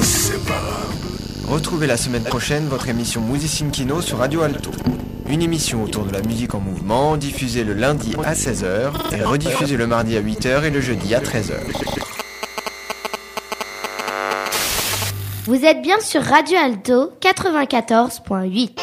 Retrouvez la semaine prochaine votre émission Musicine Kino sur Radio Alto. Une émission autour de la musique en mouvement, diffusée le lundi à 16h et rediffusée le mardi à 8h et le jeudi à 13h. Vous êtes bien sur Radio Alto 94.8.